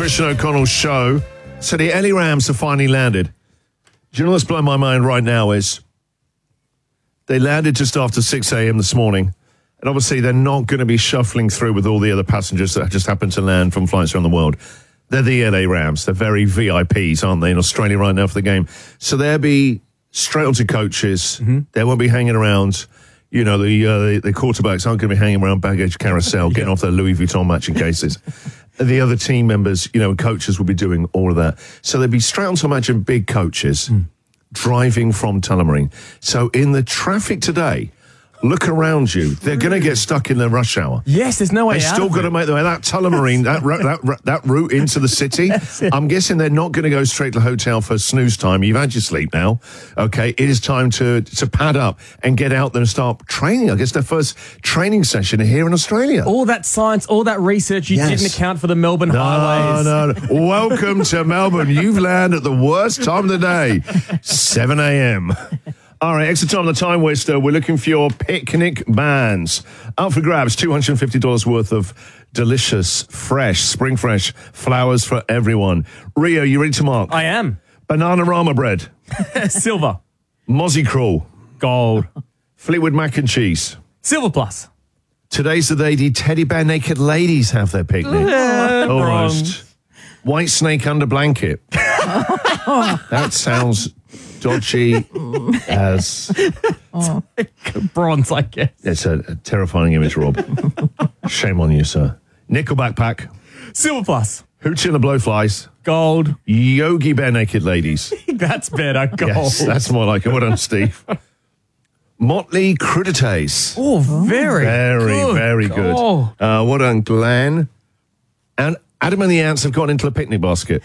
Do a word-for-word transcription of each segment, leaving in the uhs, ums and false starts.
Christian O'Connell show. So the L A Rams have finally landed. Do you know what's blowing my mind right now is they landed just after six a.m. this morning. And obviously they're not going to be shuffling through with all the other passengers that just happened to land from flights around the world. They're the L A Rams. They're very V I Ps, aren't they, in Australia right now for the game. So they'll be straight onto coaches. Mm-hmm. They won't be hanging around. You know, the, uh, the the quarterbacks aren't going to be hanging around baggage carousel, getting yeah. off their Louis Vuitton matching cases. The other team members, you know, coaches will be doing all of that. So they'll be straight onto, imagine, big coaches mm. driving from Tullamarine. So in the traffic today, look around you. They're going to get stuck in the rush hour. Yes, there's no way They're out still of going to make the way. That Tullamarine, that, that, that route into the city, I'm guessing they're not going to go straight to the hotel for snooze time. You've had your sleep now. Okay, it is time to, to pad up and get out there and start training. I guess their first training session here in Australia. All that science, all that research, you yes. didn't account for the Melbourne no, highways. No, no, Welcome to Melbourne. You've landed at the worst time of the day, seven a.m. All right, extra time on the time waster. We're looking for your picnic bands. Out for grabs, two hundred fifty dollars worth of delicious, fresh, spring fresh flowers for everyone. Rio, you ready to mark? I am. Bananarama bread. Silver. Mozzie Crawl. Gold. Fleetwood mac and cheese. Silver plus. Today's the day the teddy bear naked ladies have their picnic. Uh, Almost. White snake under blanket. That sounds dodgy as oh. bronze, I guess. It's a, a terrifying image, Rob. Shame on you, sir. Nickel backpack. Silver plus. Hoochie and the Blowflies. Gold. Yogi Bear naked ladies. That's better. Gold. Yes, that's more like it. Well done, Steve. Motley Crudités. Oh, very, very, good. very good. Oh. Uh, well done, Glenn. And Adam and the Ants have gone into a picnic basket.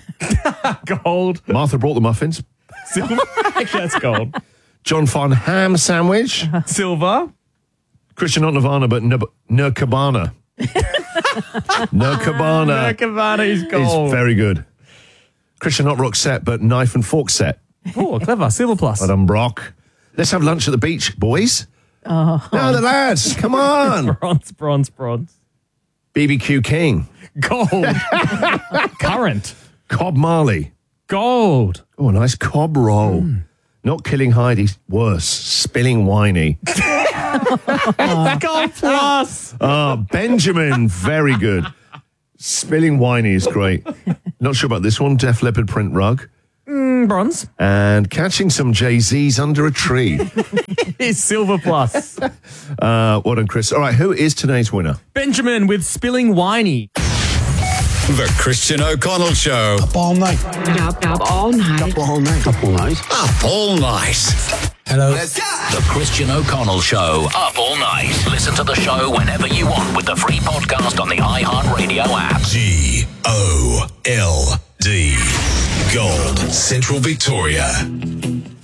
Gold. Martha brought the muffins. Silver. Actually, that's gold. John Fon ham sandwich. Silver. Christian, not Nirvana, but Nirkabana. Nirkabana. Nirkabana is gold. Is very good. Christian, not rock set, but knife and fork set. Oh, clever. Silver plus. Well done, Brock. Let's have lunch at the beach, boys. Oh. No, the lads. Come on. Bronze, bronze, bronze. B B Q King. Gold. Current. Cobb Marley. Gold. Oh, a nice cob roll. Mm. Not killing Heidi. Worse. Spilling whiny. Gold plus. Oh, Benjamin. Very good. Spilling whiny is great. Not sure about this one. Def Leppard print rug. Mm, bronze. And catching some Jay-Z's under a tree. Is silver plus. Uh, what on Chris? All right, who is today's winner? Benjamin with Spilling Whiny. The Christian O'Connell Show. Up all night. Up, up all night. Up all night. Up all night. Up all night. Hello. Let's go. The Christian O'Connell Show. Up all night. Listen to the show whenever you want with the free podcast on the iHeartRadio app. G O L D. Gold. Central Victoria.